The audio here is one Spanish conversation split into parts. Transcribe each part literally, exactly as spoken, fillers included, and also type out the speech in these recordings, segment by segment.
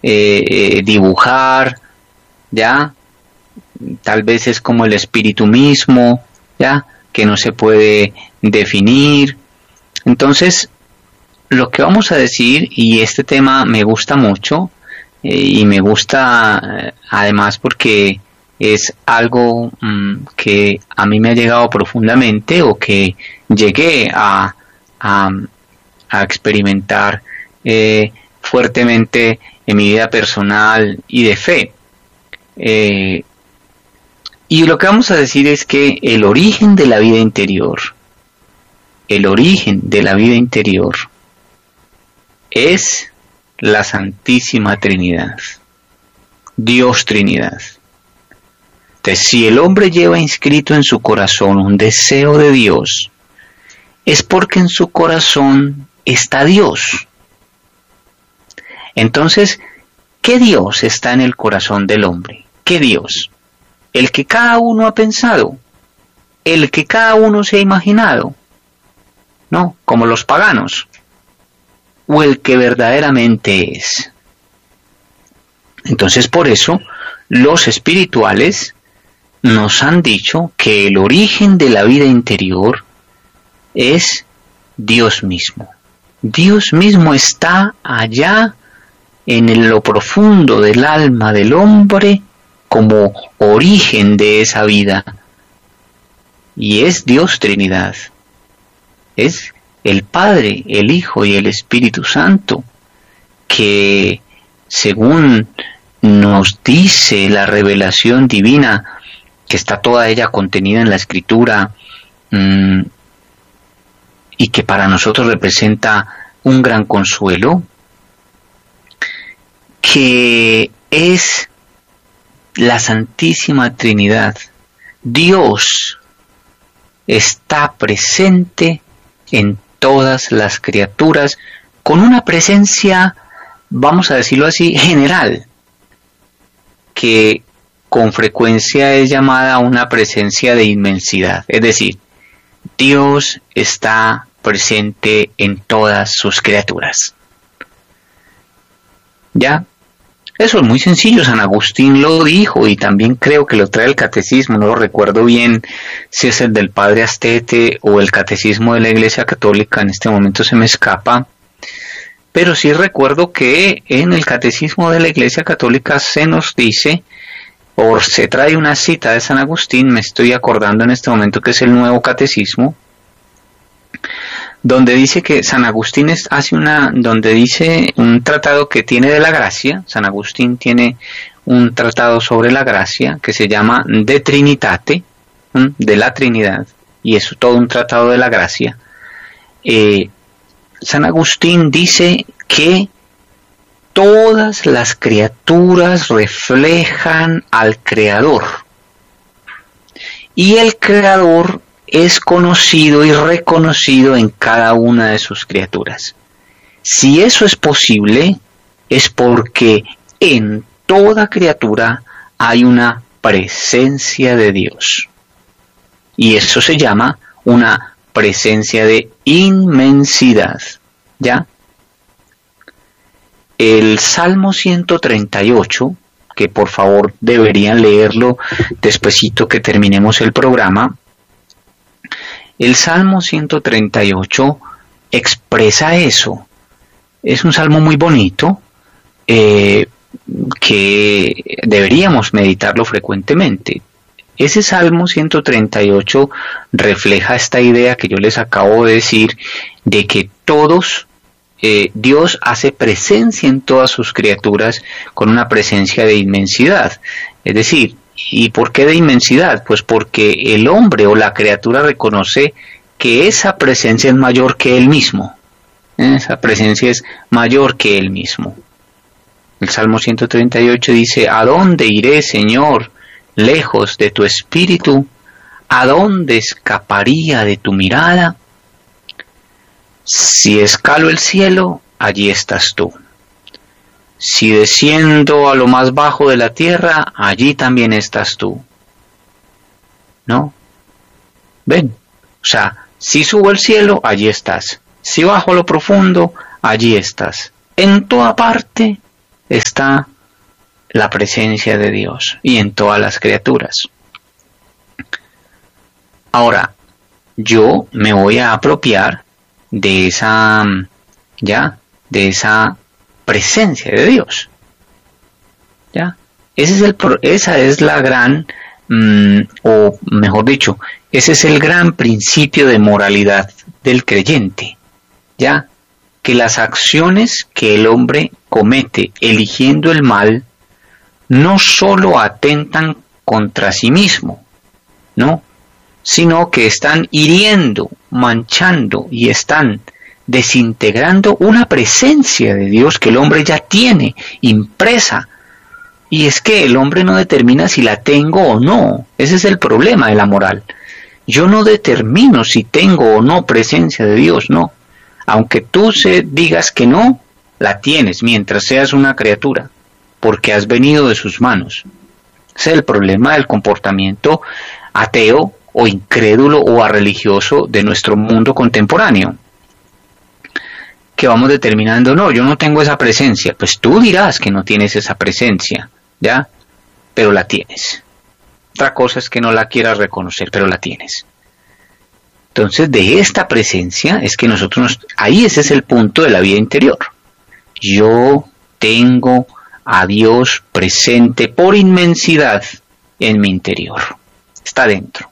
eh, eh, dibujar, ¿ya? Tal vez es como el espíritu mismo, ¿ya? Que no se puede definir. Entonces, lo que vamos a decir, y este tema me gusta mucho, eh, y me gusta eh, además porque es algo mmm, que a mí me ha llegado profundamente, o que llegué a, a, a experimentar eh, fuertemente en mi vida personal y de fe. Eh, y lo que vamos a decir es que el origen de la vida interior, el origen de la vida interior es la Santísima Trinidad, Dios Trinidad. Entonces, si el hombre lleva inscrito en su corazón un deseo de Dios, es porque en su corazón está Dios. Entonces, ¿qué Dios está en el corazón del hombre? ¿Qué Dios? El que cada uno ha pensado, el que cada uno se ha imaginado, ¿no? Como los paganos, o el que verdaderamente es. Entonces, por eso, los espirituales nos han dicho que el origen de la vida interior es Dios mismo. Dios mismo está allá en lo profundo del alma del hombre como origen de esa vida. Y es Dios Trinidad. Es el Padre, el Hijo y el Espíritu Santo, que según nos dice la revelación divina, que está toda ella contenida en la Escritura, mmm, y que para nosotros representa un gran consuelo, que es la Santísima Trinidad. Dios está presente en todas las criaturas, con una presencia, vamos a decirlo así, general, que con frecuencia es llamada una presencia de inmensidad. Es decir, Dios está presente en todas sus criaturas. ¿Ya? Eso es muy sencillo, San Agustín lo dijo, y también creo que lo trae el catecismo, no lo recuerdo bien si es el del Padre Astete o el catecismo de la Iglesia Católica, en este momento se me escapa, pero sí recuerdo que en el catecismo de la Iglesia Católica se nos dice, o se trae una cita de San Agustín, me estoy acordando en este momento que es el Nuevo Catecismo, donde dice que San Agustín es, hace una, donde dice un tratado que tiene de la gracia. San Agustín tiene un tratado sobre la gracia que se llama De Trinitate, de la Trinidad, y es todo un tratado de la gracia. Eh, San Agustín dice que todas las criaturas reflejan al Creador, y el Creador es conocido y reconocido en cada una de sus criaturas. Si eso es posible, es porque en toda criatura hay una presencia de Dios. Y eso se llama una presencia de inmensidad. ¿Ya? El Salmo ciento treinta y ocho, que por favor deberían leerlo despuesito que terminemos el programa, el Salmo ciento treinta y ocho expresa eso. Es un salmo muy bonito, eh, que deberíamos meditarlo frecuentemente. Ese Salmo ciento treinta y ocho refleja esta idea que yo les acabo de decir, de que todos, eh, Dios hace presencia en todas sus criaturas con una presencia de inmensidad. Es decir, ¿y por qué de inmensidad? Pues porque el hombre o la criatura reconoce que esa presencia es mayor que él mismo. Esa presencia es mayor que él mismo. El Salmo ciento treinta y ocho dice: ¿a dónde iré, Señor, lejos de tu espíritu? ¿A dónde escaparía de tu mirada? Si escalo el cielo, allí estás tú. Si desciendo a lo más bajo de la tierra, allí también estás tú. ¿No? ¿Ven? O sea, si subo al cielo, allí estás. Si bajo a lo profundo, allí estás. En toda parte, está la presencia de Dios y en todas las criaturas. Ahora, yo me voy a apropiar de esa, ya, de esa presencia de Dios. ¿Ya? Ese es el, esa es la gran, mmm, o mejor dicho, ese es el gran principio de moralidad del creyente. ¿Ya? Que las acciones que el hombre comete eligiendo el mal no solo atentan contra sí mismo, ¿no? Sino que están hiriendo, manchando y están desintegrando una presencia de Dios que el hombre ya tiene impresa. Y es que el hombre no determina si la tengo o no. Ese es el problema de la moral. Yo no determino si tengo o no presencia de Dios, no. Aunque tú se digas que no, la tienes mientras seas una criatura, porque has venido de sus manos. Ese es el problema del comportamiento ateo o incrédulo o religioso de nuestro mundo contemporáneo. Que vamos determinando, no, yo no tengo esa presencia. Pues tú dirás que no tienes esa presencia, ¿ya? Pero la tienes. Otra cosa es que no la quieras reconocer, pero la tienes. Entonces, de esta presencia es que nosotros, nos, ahí ese es el punto de la vida interior. Yo tengo a Dios presente por inmensidad en mi interior. Está dentro.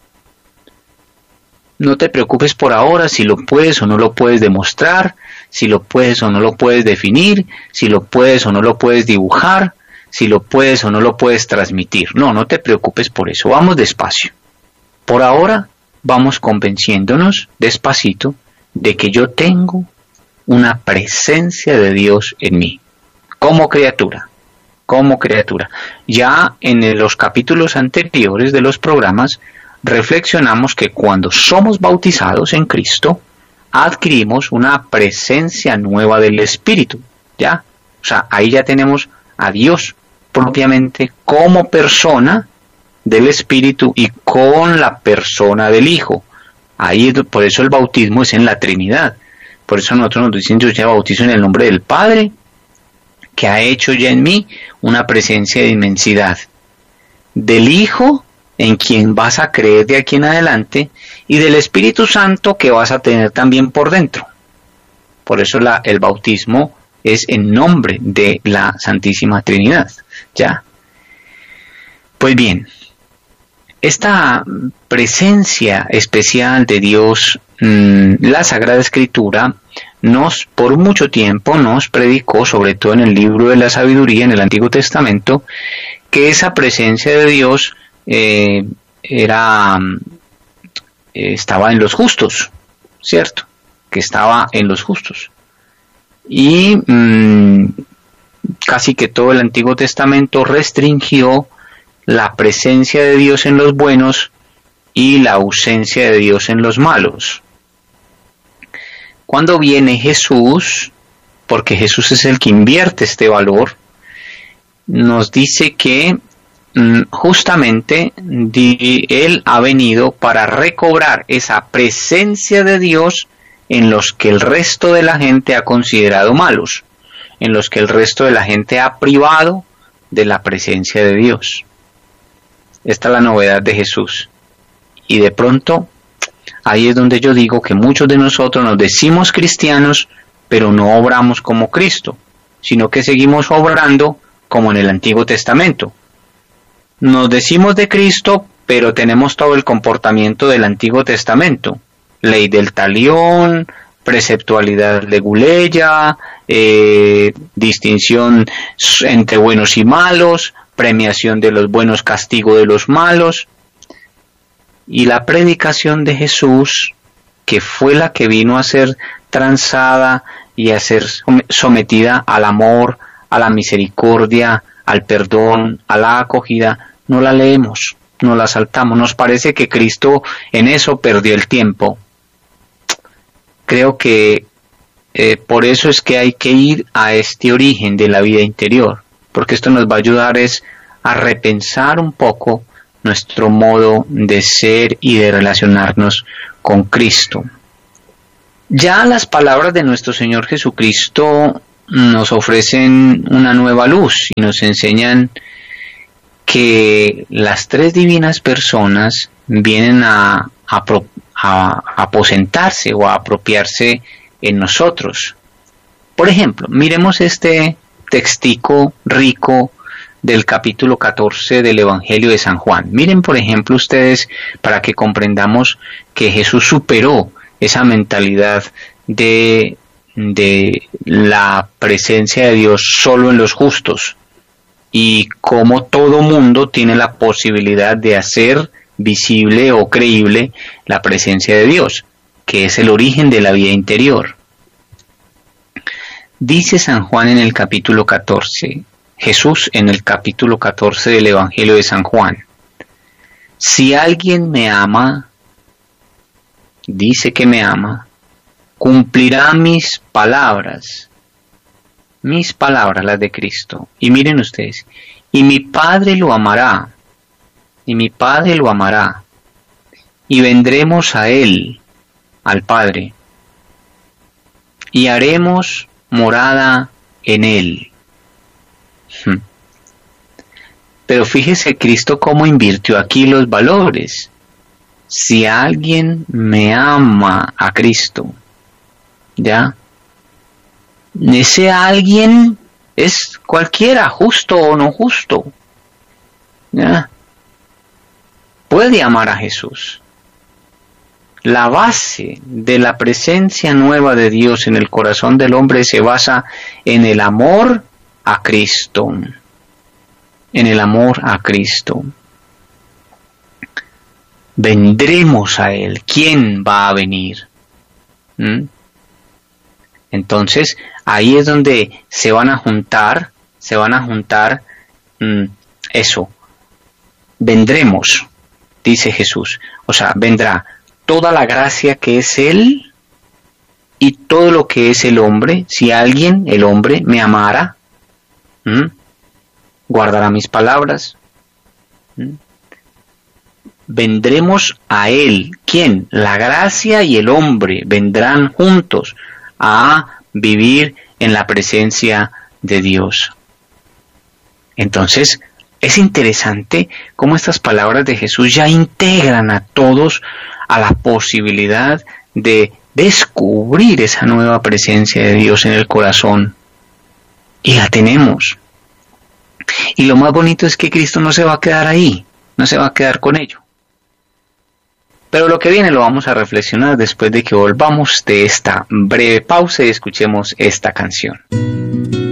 No te preocupes por ahora si lo puedes o no lo puedes demostrar, si lo puedes o no lo puedes definir, si lo puedes o no lo puedes dibujar, si lo puedes o no lo puedes transmitir. No, no te preocupes por eso. Vamos despacio. Por ahora vamos convenciéndonos despacito de que yo tengo una presencia de Dios en mí, como criatura, como criatura. Ya en los capítulos anteriores de los programas reflexionamos que cuando somos bautizados en Cristo, adquirimos una presencia nueva del Espíritu, ¿ya? O sea, ahí ya tenemos a Dios propiamente como persona del Espíritu y con la persona del Hijo. Ahí, por eso el bautismo es en la Trinidad. Por eso nosotros nos dicen, yo ya bautizo en el nombre del Padre, que ha hecho ya en mí una presencia de inmensidad, del Hijo, en quien vas a creer de aquí en adelante, y del Espíritu Santo que vas a tener también por dentro. Por eso la, el bautismo es en nombre de la Santísima Trinidad. ¿Ya? Pues bien, esta presencia especial de Dios, mmm, la Sagrada Escritura nos, por mucho tiempo, nos predicó, sobre todo en el libro de la Sabiduría, en el Antiguo Testamento, que esa presencia de Dios eh, era eh, estaba en los justos, ¿cierto? Que estaba en los justos. Y mmm, casi que todo el Antiguo Testamento restringió la presencia de Dios en los buenos y la ausencia de Dios en los malos. Cuando viene Jesús, porque Jesús es el que invierte este valor, nos dice que justamente Él ha venido para recobrar esa presencia de Dios en los que el resto de la gente ha considerado malos, en los que el resto de la gente ha privado de la presencia de Dios. Esta es la novedad de Jesús. Y de pronto, ahí es donde yo digo que muchos de nosotros nos decimos cristianos, pero no obramos como Cristo, sino que seguimos obrando como en el Antiguo Testamento. Nos decimos de Cristo, pero tenemos todo el comportamiento del Antiguo Testamento. Ley del talión, preceptualidad leguleya, eh, distinción entre buenos y malos, premiación de los buenos, castigo de los malos. Y la predicación de Jesús, que fue la que vino a ser transada y a ser sometida al amor, a la misericordia, al perdón, a la acogida, no la leemos, no la saltamos. Nos parece que Cristo en eso perdió el tiempo. Creo que eh, por eso es que hay que ir a este origen de la vida interior, porque esto nos va a ayudar es a repensar un poco nuestro modo de ser y de relacionarnos con Cristo. Ya las palabras de nuestro Señor Jesucristo nos ofrecen una nueva luz y nos enseñan que las tres divinas personas vienen a, a, a, a aposentarse o a apropiarse en nosotros. Por ejemplo, miremos este textico rico del capítulo catorce del Evangelio de San Juan. Miren, por ejemplo, ustedes, para que comprendamos que Jesús superó esa mentalidad de, de la presencia de Dios solo en los justos, y cómo todo mundo tiene la posibilidad de hacer visible o creíble la presencia de Dios, que es el origen de la vida interior. Dice San Juan en el capítulo catorce, Jesús en el capítulo catorce del Evangelio de San Juan: si alguien me ama, dice que me ama, cumplirá mis palabras, mis palabras, las de Cristo. Y miren ustedes, y mi Padre lo amará, y mi Padre lo amará, y vendremos a Él, al Padre, y haremos morada en Él. Pero fíjese Cristo cómo invirtió aquí los valores. Si alguien me ama a Cristo, ¿ya? Ese alguien es cualquiera, justo o no justo, ¿ya? Puede amar a Jesús. La base de la presencia nueva de Dios en el corazón del hombre se basa en el amor a Cristo, en el amor a Cristo. Vendremos a Él. ¿Quién va a venir? ¿Mm? Entonces, ahí es donde se van a juntar, se van a juntar mmm, eso. Vendremos, dice Jesús. O sea, vendrá toda la gracia que es Él y todo lo que es el hombre. Si alguien, el hombre, me amara, ¿Mm? guardará mis palabras. ¿Mm? Vendremos a Él. ¿Quién? La gracia y el hombre vendrán juntos a vivir en la presencia de Dios. Entonces, es interesante cómo estas palabras de Jesús ya integran a todos a la posibilidad de descubrir esa nueva presencia de Dios en el corazón. Y la tenemos. Y lo más bonito es que Cristo no se va a quedar ahí, no se va a quedar con ello. Pero lo que viene lo vamos a reflexionar después de que volvamos de esta breve pausa y escuchemos esta canción.